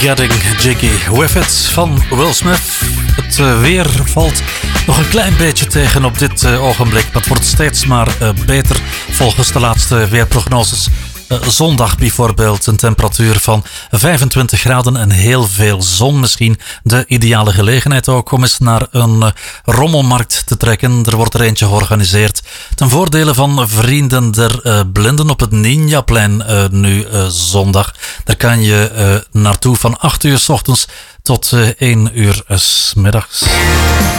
Getting Jiggy With It van Will Smith. Het weer valt nog een klein beetje tegen op dit ogenblik, maar het wordt steeds maar beter volgens de laatste weerprognoses. Zondag bijvoorbeeld een temperatuur van 25 graden en heel veel zon. Misschien de ideale gelegenheid ook om eens naar een rommelmarkt te trekken. Er wordt er eentje georganiseerd ten voordele van vrienden der blinden op het Ninjaplein nu zondag. Daar kan je naartoe van 8 uur 's ochtends tot 1 uur 's middags.